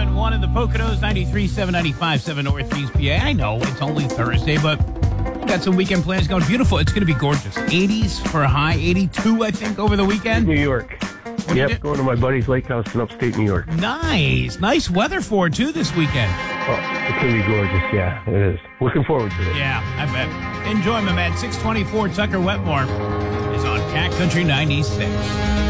97.1 in the Poconos, 93.7, 95.7 Northeast PA. I know it's only Thursday, but we got some weekend plans going. Beautiful. It's going to be gorgeous. 80s for a high, 82, I think, over the weekend. New York. Yep, going to my buddy's lake house in upstate New York. Nice. Nice weather for it, too, this weekend. Oh, it's going to be gorgeous. Yeah, it is. Looking forward to it. Yeah, I bet. Enjoy, my man. 624 Tucker Wetmore is on Cat Country 96.